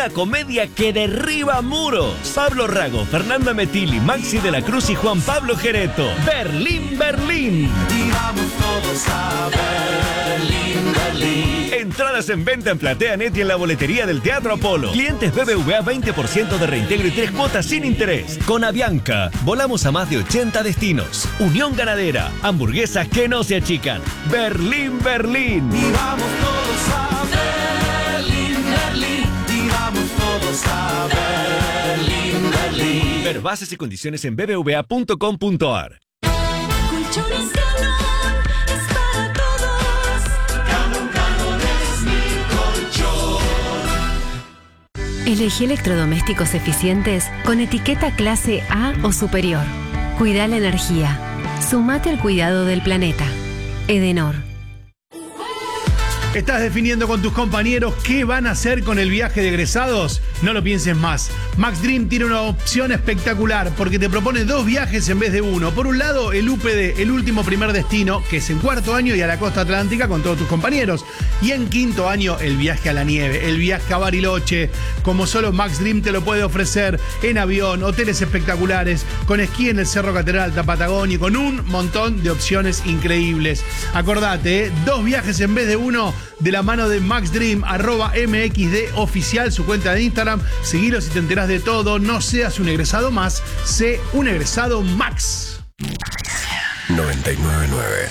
una comedia que derriba muros. Pablo Rago, Fernanda Metilli, Maxi de la Cruz y Juan Pablo Gereto. Berlín, Berlín. Y vamos todos a Berlín, Berlín. Entradas en venta en PlateaNet y en la boletería del Teatro Apolo. Clientes BBVA 20% de reintegro y 3 cuotas sin interés. Con Avianca, volamos a más de 80 destinos. Unión Ganadera, hamburguesas que no se achican. Berlín, Berlín. Y vamos todos a Berlín, Berlín. Y vamos todos a Berlín, Berlín. Ver bases y condiciones en bbva.com.ar. Colchones Canon es para todos. Canon es mi colchón. Elegí electrodomésticos eficientes con etiqueta clase A o superior. Cuida la energía. Sumate al cuidado del planeta. Edenor. ¿Estás definiendo con tus compañeros qué van a hacer con el viaje de egresados? No lo pienses más. Max Dream tiene una opción espectacular porque te propone 2 viajes en vez de uno. Por un lado, el UPD, el último primer destino, que es en 4º año y a la costa atlántica con todos tus compañeros. Y en 5º año, el viaje a la nieve, el viaje a Bariloche, como solo Max Dream te lo puede ofrecer en avión, hoteles espectaculares, con esquí en el Cerro Catedral Alta Patagonia y con un montón de opciones increíbles. Acordate, 2 viajes en vez de uno, de la mano de Max Dream, @MXD oficial, su cuenta de Instagram. Seguilos y te enterás de todo. No seas un egresado más, sé un egresado Max. 999.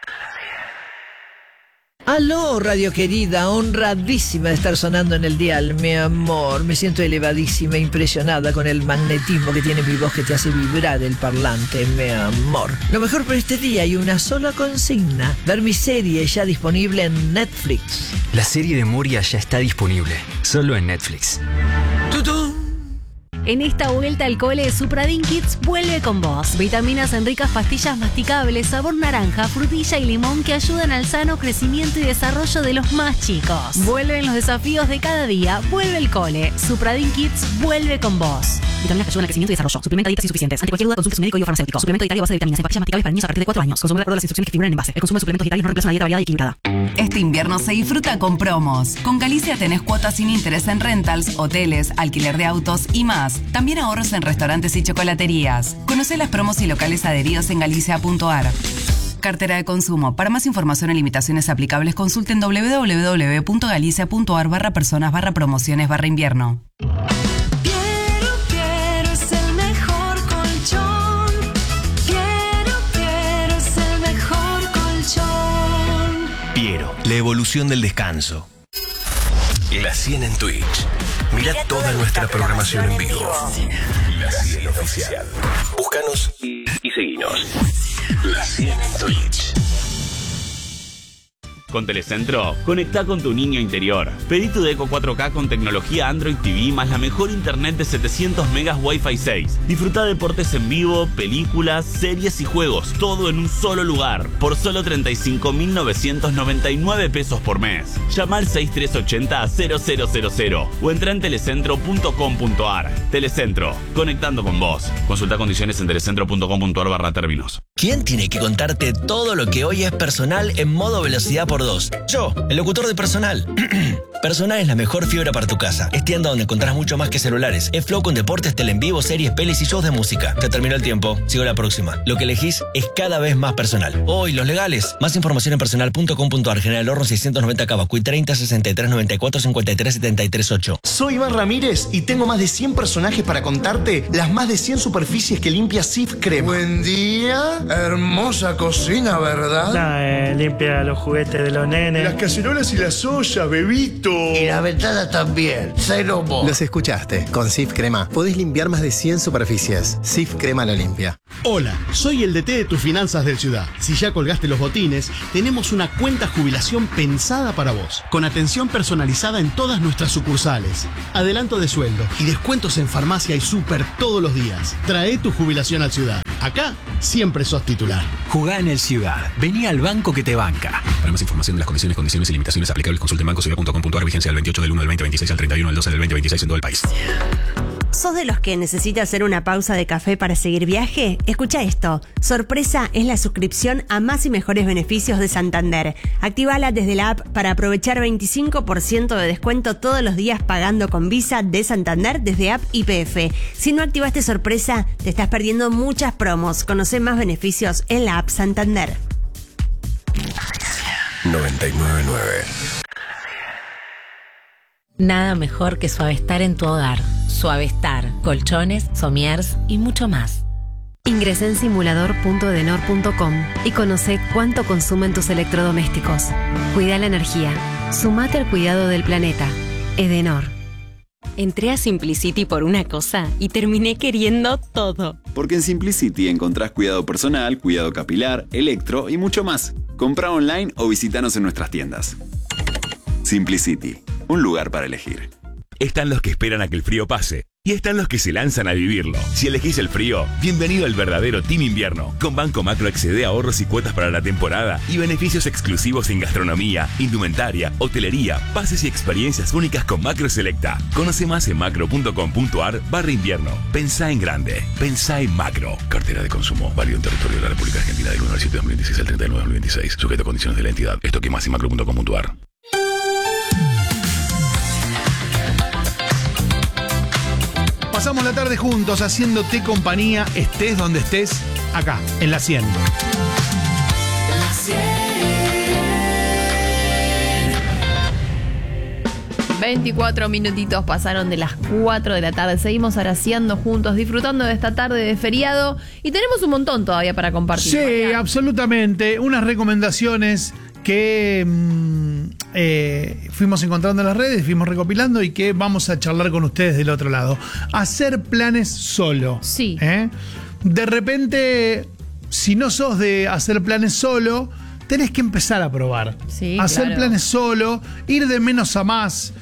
Aló, radio querida, honradísima de estar sonando en el dial, mi amor. Me siento elevadísima, impresionada con el magnetismo que tiene mi voz que te hace vibrar el parlante, mi amor. Lo mejor por este día hay una sola consigna: ver mi serie ya disponible en Netflix. La serie de Moria ya está disponible, solo en Netflix. ¡Tutú! En esta vuelta al cole, Supradin Kids vuelve con vos. Vitaminas en ricas pastillas masticables, sabor naranja, frutilla y limón que ayudan al sano crecimiento y desarrollo de los más chicos. Vuelven los desafíos de cada día. Vuelve el cole. Supradin Kids vuelve con vos. Vitaminas que ayudan al crecimiento y desarrollo. Suplementa dietas insuficientes. Ante cualquier duda, consulte su médico y farmacéutico. Suplemento dietario a base de vitaminas en pastillas masticables para niños a partir de 4 años. Consume de acuerdo a las instrucciones que figuran en envase. El consumo de suplementos dietarios no reemplaza una dieta variada y equilibrada. Este invierno se disfruta con promos. Con Galicia tenés cuotas sin interés en rentals, hoteles, alquiler de autos y más. También ahorros en restaurantes y chocolaterías. Conocé las promos y locales adheridos en galicia.ar. Cartera de consumo. Para más información y limitaciones aplicables, consulten www.galicia.ar/personas/promociones/invierno. Quiero es el mejor colchón. Quiero es el mejor colchón. Piero, la evolución del descanso. La 100 en Twitch. Mira toda nuestra programación en vivo. La 100 oficial. Búscanos y seguinos. La 100 en Twitch. Con Telecentro, conectá con tu niño interior. Pedí tu Deco 4K con tecnología Android TV más la mejor internet de 700 megas Wi-Fi 6. Disfruta deportes en vivo, películas, series y juegos, todo en un solo lugar, por solo 35.999 pesos por mes. Llama al 6380-0000 o entra en telecentro.com.ar. Telecentro, conectando con vos. Consulta condiciones en telecentro.com.ar/términos. ¿Quién tiene que contarte todo lo que hoy es personal en modo velocidad por 2? Yo, el locutor de Personal. Personal es la mejor fibra para tu casa. Es tienda donde encontrás mucho más que celulares. Es Flow con deportes, tele en vivo, series, pelis y shows de música. Te terminó el tiempo. Sigo la próxima. Lo que elegís es cada vez más personal. Hoy, los legales. Más información en personal.com.ar. General Horno 690 Cabacuy 30 63 94 53 73 8. Soy Iván Ramírez y tengo más de 100 personajes para contarte las más de 100 superficies que limpia Sif Crema. Buen día. Hermosa cocina, ¿verdad? Limpia los juguetes de los nenes. Las cacerolas y las ollas, bebito. Y la ventana también. Cero mo. Los escuchaste. Con Sif Crema podés limpiar más de 100 superficies. Sif Crema la limpia. Hola, soy el DT de tus finanzas del Ciudad. Si ya colgaste los botines, tenemos una cuenta jubilación pensada para vos. Con atención personalizada en todas nuestras sucursales. Adelanto de sueldo y descuentos en farmacia y súper todos los días. Trae tu jubilación al Ciudad. Acá siempre sos titular. Jugá en el Ciudad. Vení al banco que te banca. Para más información de las condiciones y limitaciones aplicables, consulte en bancociudad.com.ar. Vigencia del 28 del 1 del 2026 al 31 del 12 del 2026 en todo el país. ¿Sos de los que necesita hacer una pausa de café para seguir viaje? Escucha esto. Sorpresa es la suscripción a más y mejores beneficios de Santander. Actívala desde la app para aprovechar 25% de descuento todos los días pagando con Visa de Santander desde app YPF. Si no activaste Sorpresa, te estás perdiendo muchas promos. Conoce más beneficios en la app Santander. 999. Nada mejor que Suavestar en tu hogar. Suavestar, colchones, somiers y mucho más. Ingresa en simulador.edenor.com y conoce cuánto consumen tus electrodomésticos. Cuida la energía. Sumate al cuidado del planeta. Edenor. Entré a Simplicity por una cosa y terminé queriendo todo. Porque en Simplicity encontrás cuidado personal, cuidado capilar, electro y mucho más. Compra online o visítanos en nuestras tiendas. Simplicity, un lugar para elegir. Están los que esperan a que el frío pase y están los que se lanzan a vivirlo. Si elegís el frío, bienvenido al verdadero Team Invierno. Con Banco Macro accede a ahorros y cuotas para la temporada y beneficios exclusivos en gastronomía, indumentaria, hotelería, pases y experiencias únicas con Macro Selecta. Conoce más en macro.com.ar/invierno. Pensá en grande. Pensá en Macro. Cartera de consumo. Válido en territorio de la República Argentina del 1 al 7 de 2016 al 30 de 9 de 2026. Sujeto a condiciones de la entidad. Esto que más en macro.com.ar. Pasamos la tarde juntos haciéndote compañía, estés donde estés, acá, en la 100. 24 minutitos pasaron de las 4 de la tarde. Seguimos araciando juntos, disfrutando de esta tarde de feriado. Y tenemos un montón todavía para compartir. Sí, absolutamente. Unas recomendaciones que fuimos encontrando en las redes, fuimos recopilando y que vamos a charlar con ustedes del otro lado. Hacer planes solo. Sí. De repente, si no sos de hacer planes solo, tenés que empezar a probar. Sí, hacer claro. planes solo, ir de menos a más.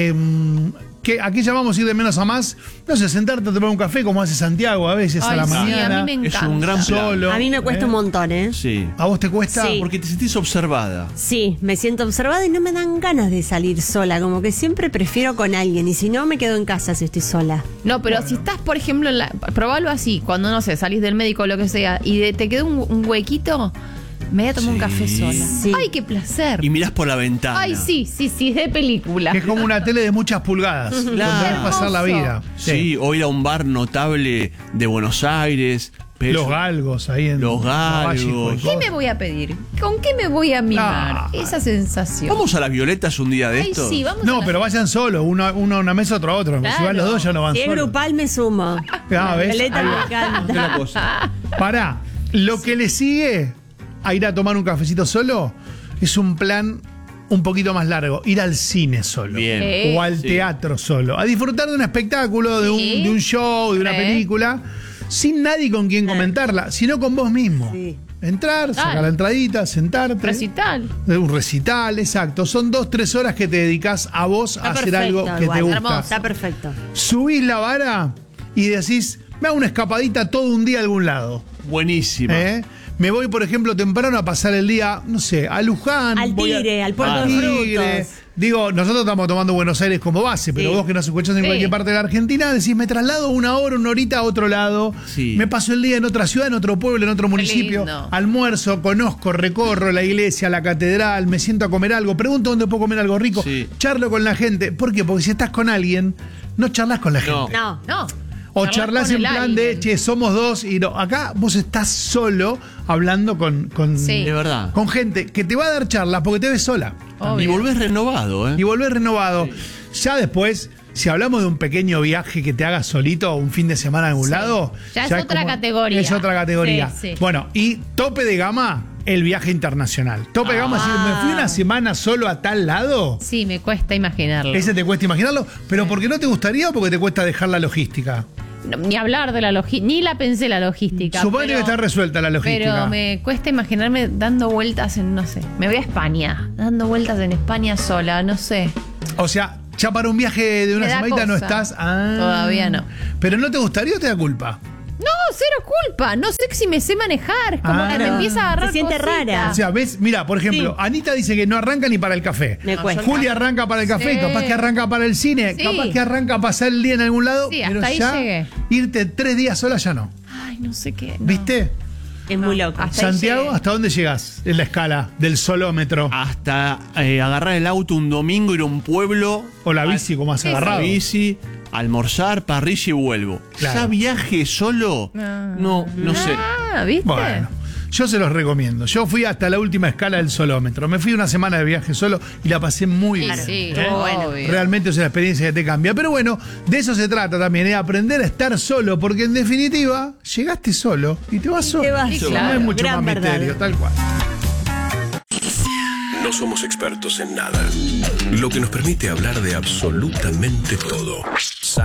Que aquí llamamos ir de menos a más, no sé, sentarte a tomar un café como hace Santiago a veces. Ay, a la sí, mañana. a mí me Es encanta. un gran plan. Solo. A mí me cuesta un montón, ¿eh? Sí. ¿A vos te cuesta? Sí. Porque te sentís observada. Sí, me siento observada y no me dan ganas de salir sola. Como que siempre prefiero con alguien. Y si no, me quedo en casa si estoy sola. No, pero si estás, por ejemplo, probalo así, cuando, no sé, salís del médico o lo que sea, y te quedó un huequito, me voy a tomar un café sola. Sí. Ay, qué placer. Y mirás por la ventana. Ay, sí, de película. Que es como una tele de muchas pulgadas. Claro. Donde vas a pasar la vida. Sí, o ir a un bar notable de Buenos Aires. Los galgos ahí en Los galgos. ¿Qué me voy a pedir? ¿Con qué me voy a mimar? Esa sensación. Vamos a las Violetas un día de Ay, estos. sí, vamos No, a pero vayan solos, uno a una mesa, otro a otro. Claro. Si van los dos ya no van Si es solos. grupal, me sumo. Ah, ¿ves? Violeta Ahí me va. encanta. Una cosa. Pará, lo que le sigue a ir a tomar un cafecito solo es un plan un poquito más largo. Ir al cine solo. Bien. O al Sí. teatro solo. A disfrutar de un espectáculo, de un show, de una película, sin nadie con quien comentarla, sino con vos mismo. Sí. Entrar, sacar la entradita, sentarte. Recital. Un recital, exacto. Son 2-3 horas que te dedicás a vos a hacer algo que igual. te gusta. Hermoso. Está perfecto. Subís la vara y decís, me hago una escapadita todo un día a algún lado. Buenísima. Me voy, por ejemplo, temprano a pasar el día, no sé, a Luján. Al voy Tigre, al Puerto de Tigre. Frutos. Digo, nosotros estamos tomando Buenos Aires como base, pero Sí. vos que nos escuchás en Sí. cualquier parte de la Argentina, decís, me traslado una horita a otro lado, Sí. me paso el día en otra ciudad, en otro pueblo, en otro municipio, lindo. almuerzo, conozco, recorro la iglesia, la catedral, me siento a comer algo, pregunto dónde puedo comer algo rico, Sí. charlo con la gente. ¿Por qué? Porque si estás con alguien, no charlas con la gente. No. O Charlar charlas con en el plan de, alguien. che, somos dos y no. Acá vos estás solo hablando con Sí. De verdad. con gente que te va a dar charlas porque te ves sola. Obvio. Y volvés renovado, ¿eh? Y volvés renovado. Ya después, si hablamos de un pequeño viaje que te hagas solito un fin de semana en algún lado. Ya es otra categoría. Es otra categoría. Sí, sí. Bueno, y tope de gama, el viaje internacional. Tope de gama, si me fui una semana solo a tal lado. Sí, me cuesta imaginarlo. Ese te cuesta imaginarlo, pero ¿porque no te gustaría o porque te cuesta dejar la logística? No, ni hablar de la logística, ni la pensé la logística. Suponete que está resuelta la logística. Pero me cuesta imaginarme dando vueltas en, no sé, me voy a España, dando vueltas en España sola, no sé. O sea, ya para un viaje de una Me da semanita no cosa. estás. Todavía no. ¿Pero no te gustaría o te da culpa? No, cero culpa. No sé si me sé manejar. Como que me empieza a agarrar Se siente cositas. rara. O sea, ves, mira, por ejemplo, Anita dice que no arranca ni para el café. Me cuesta. Julia arranca para el café, Sí. capaz que arranca para el cine, Sí. capaz que arranca a pasar el día en algún lado, Sí, pero hasta ahí ya llegué. irte 3 días sola ya no. Ay, no sé qué. no. ¿Viste? Es muy loco. Hasta ahí Santiago, llegué. ¿hasta dónde llegas en la escala del solómetro? Hasta agarrar el auto un domingo, ir a un pueblo. O la bici, como has agarrado. La bici, almorzar, parrilla y vuelvo. Claro. ¿Ya viaje solo? No sé. Ah, ¿viste? Bueno, yo se los recomiendo. Yo fui hasta la última escala del solómetro. Me fui una semana de viaje solo y la pasé muy bien. Sí, bueno. obvio. Realmente es una experiencia que te cambia. Pero bueno, de eso se trata también, de aprender a estar solo, porque en definitiva, llegaste solo y te vas solo. te vas No solo. hay mucho Gran más verdad. misterio, tal cual. No somos expertos en nada, lo que nos permite hablar de absolutamente todo.